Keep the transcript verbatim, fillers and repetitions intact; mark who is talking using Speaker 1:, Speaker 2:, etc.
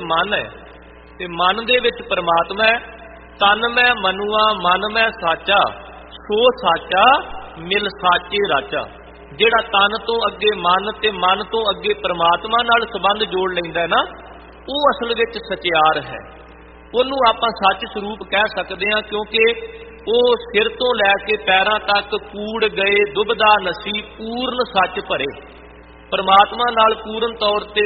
Speaker 1: मन है ते मन दे विच परमात्मा है। तन मैं मनुआ मन मैं साचा, सो साचा मिल साचे राचा। जिहड़ा तन तो अगे मन ते मन तो अगे परमात्मा नाल संबंध जोड़ लैंदा है ना, वो असल विच सचियार है। ਉਹਨੂੰ ਆਪਾਂ सच स्वरूप कह सकते हैं, क्योंकि वो सिर तो लैके पैरों तक कूड़ गए दुबदा नसी पूर्ण सच भरे। परमात्मा नाल पूर्ण तौर ते